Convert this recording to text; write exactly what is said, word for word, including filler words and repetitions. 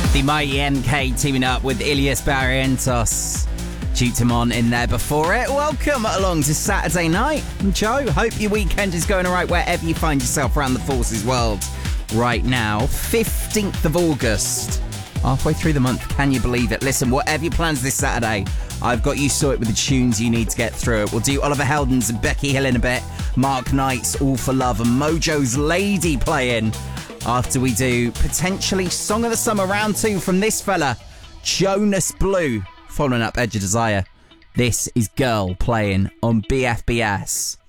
The mighty M K teaming up with Ilias Barrientos. Jutamon in there before it. Welcome along to Saturday night. I'm Joe. Hope your weekend is going all right wherever you find yourself around the Forces world right now. fifteenth of August. Halfway through the month. Can you believe it? Listen, whatever your plans this Saturday, I've got you sorted with the tunes you need to get through it. We'll do Oliver Heldens and Becky Hill in a bit. Mark Knight's All for Love and Mojo's Lady playing after we do potentially Song of the Summer round two from this fella, Jonas Blue. Following up Edge of Desire. This is Girl playing on B F B S.